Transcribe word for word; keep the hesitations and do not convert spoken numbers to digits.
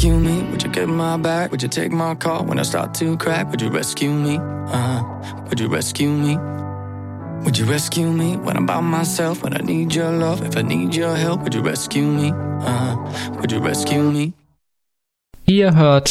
rescue me? Would you get my back? Would you take my call when I start to crack? Would you rescue me? Uh, would you rescue me? Would you rescue me when I'm by myself? When I need your love, if I need your help, would you rescue me? Uh, would you rescue me? Ihr hört